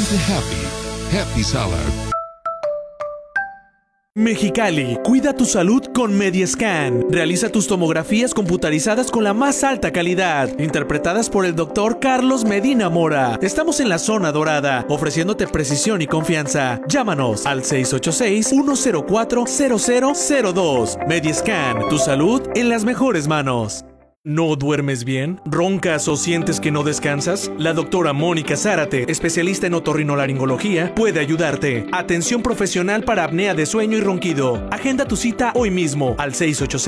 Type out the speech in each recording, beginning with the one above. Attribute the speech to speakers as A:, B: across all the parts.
A: Simply Happy. Happy Salad.
B: Mexicali, cuida tu salud con Mediascan. Realiza tus tomografías computarizadas con la más alta calidad, interpretadas por el doctor Carlos Medina Mora. Estamos en la zona dorada, ofreciéndote precisión y confianza. Llámanos al 686-104-0002. Mediascan, tu salud en las mejores manos. ¿No duermes bien? ¿Roncas o sientes que no descansas? La doctora Mónica Zárate, especialista en otorrinolaringología, puede ayudarte. Atención profesional para apnea de sueño y ronquido. Agenda tu cita hoy mismo al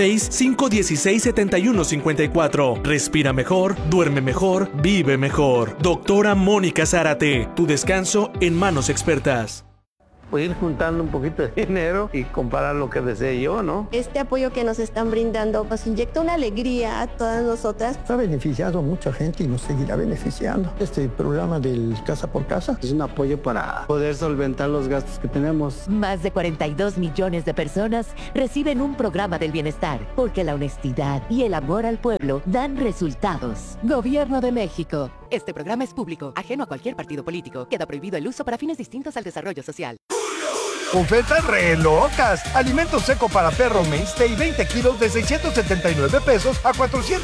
B: 686-516-7154. Respira mejor, duerme mejor, vive mejor. Doctora Mónica Zárate, tu descanso en manos expertas.
C: Pues ir juntando un poquito de dinero y comprar lo que desee yo, ¿no?
D: Este apoyo que nos están brindando nos inyecta una alegría a todas nosotras.
E: Ha beneficiado a mucha gente y nos seguirá beneficiando. Este programa del Casa por Casa
C: es un apoyo para poder solventar los gastos que tenemos.
F: Más de 42 millones de personas reciben un programa del bienestar, porque la honestidad y el amor al pueblo dan resultados. Gobierno de México. Este programa es público, ajeno a cualquier partido político. Queda prohibido el uso para fines distintos al desarrollo social.
G: Ofertas re locas. Alimento seco para perro Mainstay 20 kilos de 679 pesos a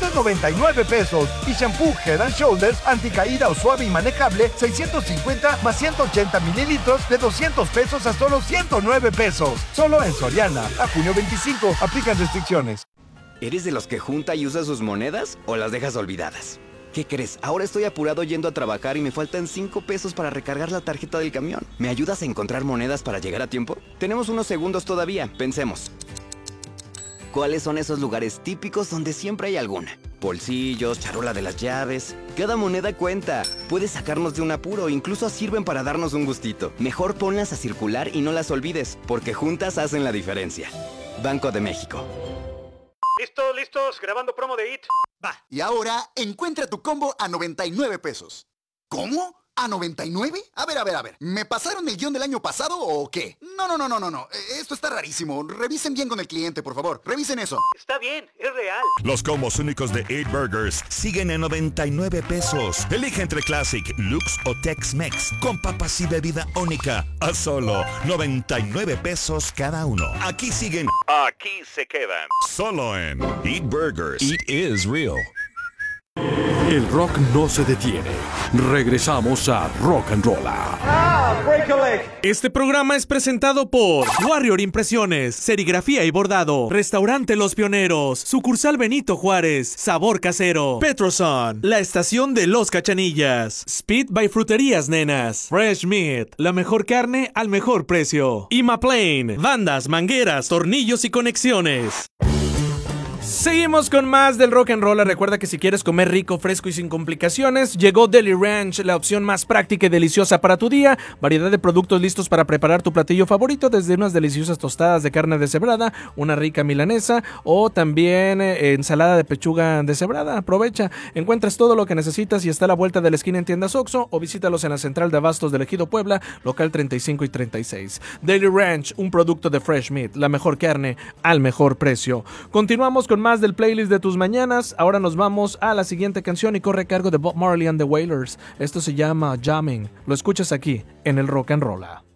G: 499 pesos. Y shampoo Head and Shoulders anticaída o suave y manejable 650 más 180 mililitros de 200 pesos a solo 109 pesos. Solo en Soriana. A junio 25. Aplican restricciones.
H: ¿Eres de los que junta y usa sus monedas o las dejas olvidadas? ¿Qué crees? Ahora estoy apurado yendo a trabajar y me faltan 5 pesos para recargar la tarjeta del camión. ¿Me ayudas a encontrar monedas para llegar a tiempo? Tenemos unos segundos todavía, pensemos. ¿Cuáles son esos lugares típicos donde siempre hay alguna? Bolsillos, charola de las llaves. Cada moneda cuenta. Puede sacarnos de un apuro, incluso sirven para darnos un gustito. Mejor ponlas a circular y no las olvides, porque juntas hacen la diferencia. Banco de México.
I: ¿Listos? Grabando promo de IT.
J: Va. Y ahora, encuentra tu combo a 99 pesos. ¿Cómo? ¿A 99? A ver. ¿Me pasaron el guión del año pasado o qué? No. Esto está rarísimo. Revisen bien con el cliente, por favor. Revisen eso.
I: Está bien, es real.
K: Los combos únicos de 8 Burgers siguen en 99 pesos. Elige entre Classic, Lux o Tex-Mex con papas y bebida única a solo 99 pesos cada uno. Aquí siguen.
I: Aquí se quedan.
K: Solo en 8 Burgers.
A: It is real.
L: El rock no se detiene. Regresamos a Rock and Rolla.
B: Este programa es presentado por Warrior Impresiones, Serigrafía y Bordado, Restaurante Los Pioneros, Sucursal Benito Juárez, Sabor Casero, Petroson, La Estación de Los Cachanillas, Speed by Fruterías Nenas, Fresh Meat, la mejor carne al mejor precio, Imaplane, bandas, mangueras, tornillos y conexiones. Seguimos con más del Rock and Roll. Recuerda que si quieres comer rico, fresco y sin complicaciones, llegó Deli Ranch, la opción más práctica y deliciosa para tu día. Variedad de productos listos para preparar tu platillo favorito, desde unas deliciosas tostadas de carne deshebrada, una rica milanesa o también ensalada de pechuga deshebrada. Aprovecha, encuentras todo lo que necesitas y está a la vuelta de la esquina en tiendas Oxxo o visítalos en la central de abastos del Ejido Puebla, local 35 y 36. Deli Ranch, un producto de Fresh Meat, la mejor carne al mejor precio. Continuamos con más del playlist de tus mañanas. Ahora nos vamos a la siguiente canción y corre a cargo de Bob Marley and the Wailers. Esto se llama Jamming. Lo escuchas aquí en el Rock and Rolla.